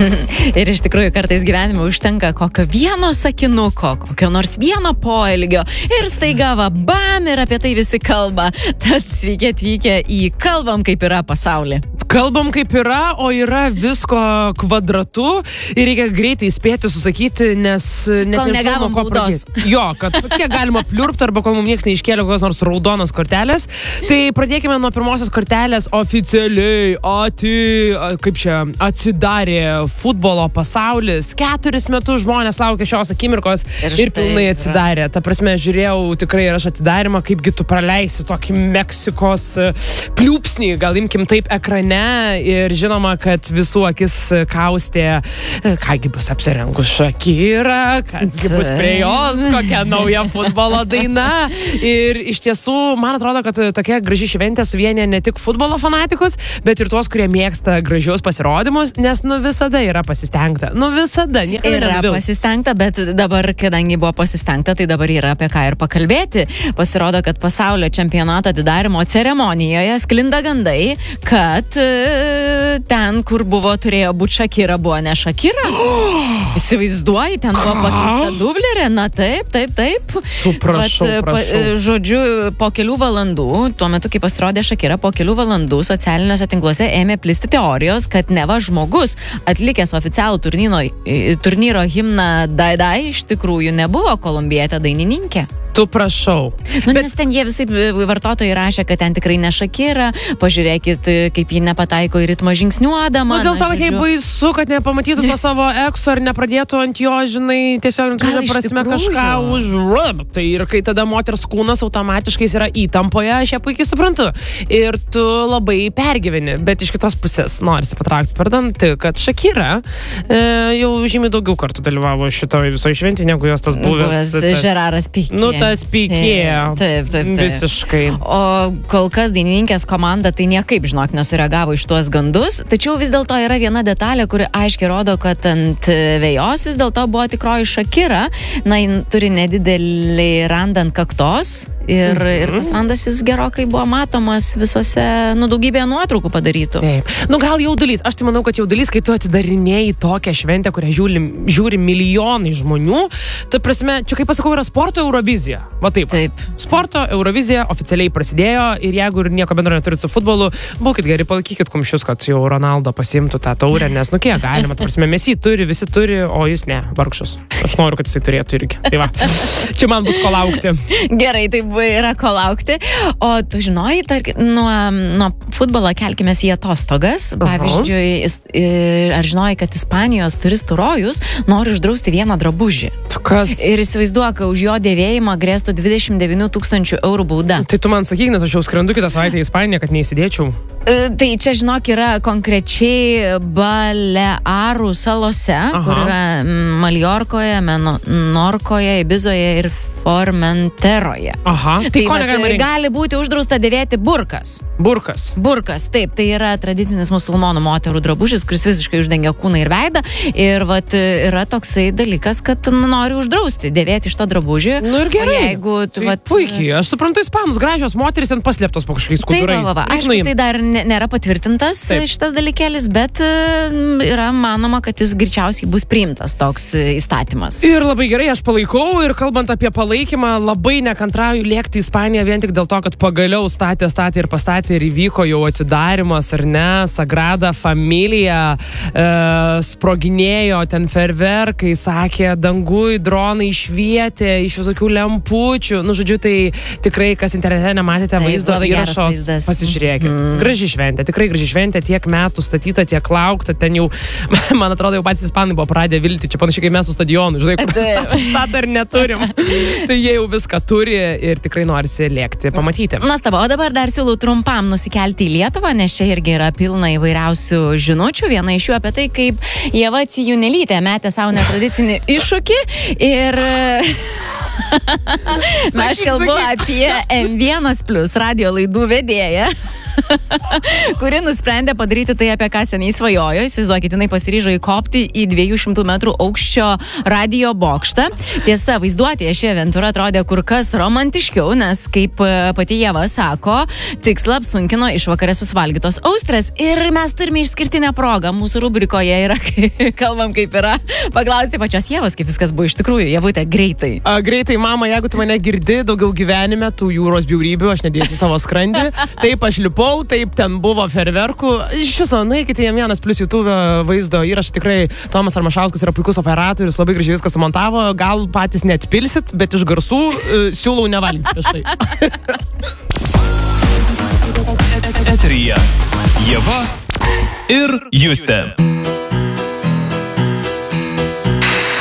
Ir iš tikrųjų kartais gyvenime užtenka kokio vieno sakinuko, kokio nors vieno poelgio ir staiga va, bam, ir apie tai visi kalba. Tad sveiki atvykę į Kalbam kaip yra pasaulį. Kalbam kaip yra, o yra visko kvadratu ir reikia greitai spėti susakyti, nes net kol negavom baudos. Jo, kad kiek galima pliurpti arba kol mums nieks neiškėlė kokios nors raudonos kortelės. Tai pradėkime nuo pirmosios kortelės oficialiai. Kaip čia atsidarė futbolo pasaulis. 4 metus žmonės laukia šios akimirkos ir pilnai atsidarė. Ta prasme, žiūrėjau tikrai ir aš atidarimą, kaipgi tu praleisi tokį Meksikos pliūpsnį, gal imkim taip ekrane. Ir žinoma, kad visų akis kaustė, kągi bus apsirengus Shakira, kasgi bus prie jos, kokia nauja futbolo daina. Ir iš tiesų, man atrodo, kad tokia graži šventė suvienė ne tik futbolo fanatikus, bet ir tuos, kurie mėgsta gražius pasirodymus, nes visada yra pasistengta. Visada, niekada yra pasistengta, bet dabar, kadangi buvo pasistengta, tai dabar yra apie ką ir pakalbėti. Pasirodo, kad pasaulio čempionato atidarimo ceremonijoje sklinda gandai, kad ten, kur turėjo būti Shakira, buvo ne Shakira. Įsivaizduoji, ten buvo pakeista dublerė. Na taip. Prašau. Žodžiu, po kelių valandų, tuo metu, kai pasirodė Shakira, po kelių valandų socialiniuose tinkluose ėmė plisti teorijos, kad neva žmogus atlikęs oficialų turnyro himną Dai iš tikrųjų nebuvo kolumbietė dainininkė. Tu prašau. Nes ten jie visai vartotojai rašė, kad ten tikrai ne Shakira. Pažiūrėkit, kaip ji nepataiko į ritmą žingsniuodama. Dėl to, kad jai baisu, kad nepamatytų to savo ekso ir nepradėtų ant jo, žinai, tiesiog prasme kažką užrub. Tai ir kai tada moters kūnas automatiškai yra įtampoje, aš ją puikiai suprantu. Ir tu labai pergyveni, bet iš kitos pusės norisi patraukti per dantį, kad Shakira jau žymiai daugiau kartų dalyvavo šitoje visoje šventėje, negu jos tas buvęs Žeraras Pikė. Tas Pikė. Taip. Visiškai. O kol kas dainininkės komanda tai niekaip, žinok, nesureagavo iš tuos gandus, tačiau vis dėlto yra viena detalė, kuri aiškiai rodo, kad ant vejos vis dėlto buvo tikroji Shakira. Na, jin turi nedidelį randą ant kaktos ir tas randas jis gerokai buvo matomas visose, daugybėje nuotraukų padarytų. Taip. Gal jaudulys. Aš tai manau, kad jaudulys, kai tu atidarinėjai tokią šventę, kurią žiūri milijonai žmonių. Ta prasme, čia kaip pasakau, yra sporto Eurovizija. Va taip. Sporto Eurovizija oficialiai prasidėjo ir jeigu ir nieko bendro neturit su futbolu, būkit geri, palaikykit kumščius, kad jau Ronaldo pasiimtų tą taurę, nes kiek galima, ta prasme, Messi turi, visi turi, o jis ne, vargšas. Aš noriu, kad jisai turėtų irgi. Tai va, čia man bus ko laukti. Gerai, tai yra ko laukti. O tu žinojai, nuo futbolo kelkimės į atostogas. Pavyzdžiui, ar žinojai, kad Ispanijos turistų rojus nori uždrausti vieną drabužį? Kas? Ir įsivaizduoju, už jo dėvėjimą grėstų 29 000 eurų bauda. Tai tu man sakyk, nes aš jau skrendu kitą savaitę į Ispaniją, kad neįsidėčiau. Tai čia, žinok, yra konkrečiai Balearų salose, kur yra Maljorkoje, Menorkoje, Ibizoje ir Formenteroje. Aha, tai ko negalima rinkti? Gali būti uždrausta dėvėti burkas. Burkas, taip, tai yra tradicinis musulmonų moterų drabužis, kuris visiškai uždengia kūną ir veidą. Ir yra toksai dalykas, kad nori uždrausti dėvėti šitą drabužį. Ir gerai. Jeigu tu, puikiai, aš suprantu ispanus, gražios moteris ten paslėptos po kažkokiais skudurais. Aišku, tai dar nėra patvirtintas šitas dalykėlis, bet yra manoma, kad jis greičiausiai bus priimtas toks įstatymas. Ir labai gerai, aš palaikau ir kalbant apie palaikymą, labai nekantrauju lėkti į Ispaniją vien tik dėl to, kad pagaliau statė ir pastatė ir įvyko jau atidarimas, ar ne, Sagrada Familia, sproginėjo ten ferverkai, sakė, dangui dronai švietė iš visokių lempučių. Žodžiu, tai tikrai, kas internete nematėte vaizdo įrašos, pasižiūrėkit. Graži šventė, tikrai graži šventė, tiek metų statyta, tiek laukta, ten jau, man atrodo, jau patys ispanai buvo pradėję vilti, čia panašiai kaip mes su stadionu, žinai, kur statą ir neturim. Tai jie jau viską turi ir tikrai norisi lėkti, pamatyti. Nuostabu, o dabar dar siūlau trumpam nusikelti į Lietuvą, nes čia irgi yra pilna įvairiausių žinučių. Viena iš jų apie tai, kaip Ieva Cijunelytė metė savo netradicinį iššūkį ir... Na, aš kalbu apie M1+ radio laidų vedėją. kuri nusprendė padaryti tai, apie ką seniai svajojo. Įsivaizduokit, jinai pasiryžo įkopti į 200 metrų aukščio radio bokštą. Tiesa, vaizduotėje ši aventūra atrodė kur kas romantiškiau, nes, kaip pati Ieva sako, tikslą apsunkino išvakarė suvalgytos austrės. Ir mes turime išskirtinę progą. Mūsų rubrikoje yra, kalbam kaip yra, paklausti pačios Ievos, kaip viskas buvo iš tikrųjų. Ievute, greitai. Greitai, mama, jeigu tu mane girdi daugiau gyvenime, tų jūros bjaurybių, aš nedėsiu savo skrandį. Taip aš lipau, taip ten buvo ferverkų. Iš viso, naikite jam vienas plus YouTube vaizdo įrašą. Tikrai Tomas Armašauskas yra puikus operatorius, labai gražiai viską sumontavo. Gal patys neatpilsit, bet iš garsų siūlau nevalgyti prieš tai. Eteryje Ieva ir Justė.